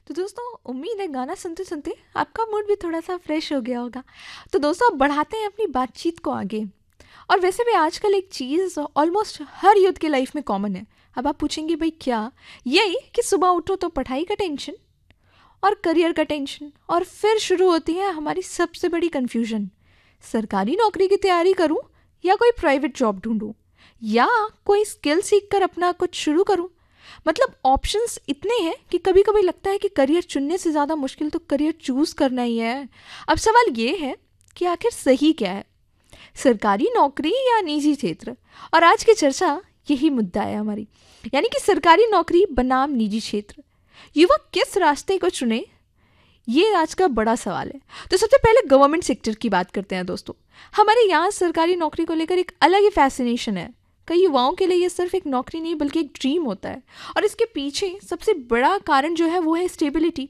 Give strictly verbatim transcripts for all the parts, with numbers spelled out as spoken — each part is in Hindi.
तो दोस्तों उम्मीद है गाना सुनते सुनते आपका मूड भी थोड़ा सा फ्रेश हो गया होगा। तो दोस्तों अब बढ़ाते हैं अपनी बातचीत को आगे। और वैसे भी आजकल एक चीज़ ऑलमोस्ट हर यूथ की लाइफ में कॉमन है। अब आप पूछेंगे भाई क्या? यही कि सुबह उठो तो पढ़ाई का टेंशन और करियर का टेंशन, और फिर शुरू होती है हमारी सबसे बड़ी कन्फ्यूजन। सरकारी नौकरी की तैयारी करूं या कोई प्राइवेट जॉब ढूंढूं या कोई स्किल सीख कर अपना कुछ शुरू करूं। मतलब ऑप्शंस इतने हैं कि कभी कभी लगता है कि करियर चुनने से ज़्यादा मुश्किल तो करियर चूज़ करना ही है। अब सवाल ये है कि आखिर सही क्या है, सरकारी नौकरी या निजी क्षेत्र? और आज की चर्चा यही मुद्दा है हमारी, यानी कि सरकारी नौकरी बनाम निजी क्षेत्र। युवक किस रास्ते को चुने, ये आज का बड़ा सवाल है। तो सबसे पहले गवर्नमेंट सेक्टर की बात करते हैं दोस्तों। हमारे यहाँ सरकारी नौकरी को लेकर एक अलग ही फैसिनेशन है। कई युवाओं के लिए ये सिर्फ एक नौकरी नहीं बल्कि एक ड्रीम होता है, और इसके पीछे सबसे बड़ा कारण जो है वो है स्टेबिलिटी।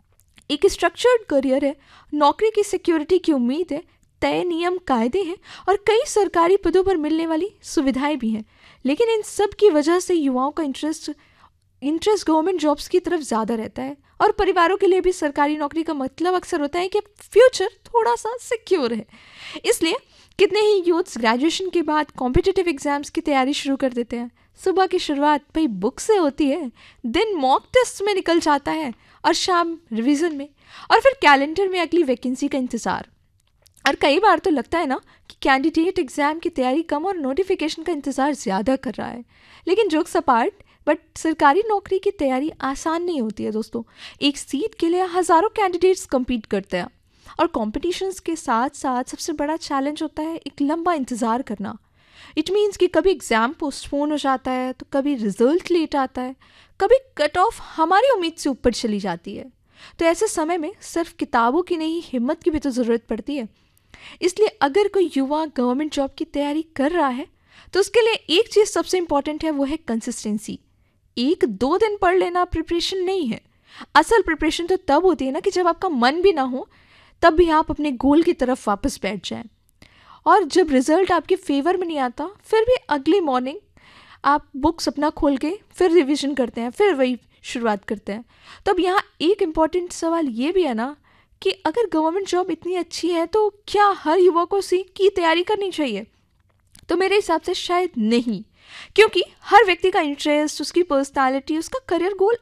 एक स्ट्रक्चर्ड करियर है, नौकरी की सिक्योरिटी की उम्मीद है, तय नियम कायदे हैं और कई सरकारी पदों पर मिलने वाली सुविधाएं भी हैं। लेकिन इन सब की वजह से युवाओं का इंटरेस्ट इंटरेस्ट गवर्नमेंट जॉब्स की तरफ ज़्यादा रहता है, और परिवारों के लिए भी सरकारी नौकरी का मतलब अक्सर होता है कि फ्यूचर थोड़ा सा सिक्योर है। इसलिए कितने ही यूथ्स ग्रेजुएशन के बाद कॉम्पिटिटिव एग्जाम्स की तैयारी शुरू कर देते हैं। सुबह की शुरुआत भाई बुक से होती है, दिन मॉक टेस्ट में निकल जाता है और शाम रिवीजन में, और फिर कैलेंडर में अगली वैकेंसी का इंतज़ार। और कई बार तो लगता है ना कि कैंडिडेट एग्ज़ाम की तैयारी कम और नोटिफिकेशन का इंतज़ार ज़्यादा कर रहा है। लेकिन जोक्स अपार्ट, बट सरकारी नौकरी की तैयारी आसान नहीं होती है दोस्तों। एक सीट के लिए हज़ारों कैंडिडेट्स compete करते हैं, और कॉम्पिटिशन्स के साथ साथ सबसे बड़ा चैलेंज होता है एक लंबा इंतज़ार करना। इट मीन्स कि कभी एग्ज़ाम पोस्टपोन हो जाता है, तो कभी रिजल्ट लेट आता है, कभी कट ऑफ हमारी उम्मीद से ऊपर चली जाती है। तो ऐसे समय में सिर्फ किताबों की नहीं, हिम्मत की भी तो ज़रूरत पड़ती है। इसलिए अगर कोई युवा गवर्नमेंट जॉब की तैयारी कर रहा है तो उसके लिए एक चीज़ सबसे इंपॉर्टेंट है, वो है कंसिस्टेंसी। एक दो दिन पढ़ लेना प्रिपरेशन नहीं है। असल प्रिपरेशन तो तब होती है ना कि जब आपका मन भी ना हो, तब भी आप अपने गोल की तरफ वापस बैठ जाएं। और जब रिजल्ट आपके फेवर में नहीं आता, फिर भी अगली मॉर्निंग आप बुक्स अपना खोल के फिर रिवीजन करते हैं, फिर वही शुरुआत करते हैं। तो अब यहाँ एक इम्पॉर्टेंट सवाल ये भी है ना कि अगर गवर्नमेंट जॉब इतनी अच्छी है तो क्या हर युवा को उसी की तैयारी करनी चाहिए? तो मेरे हिसाब से शायद नहीं, क्योंकि हर व्यक्ति का इंटरेस्ट, उसकी पर्सनालिटी, उसका करियर गोल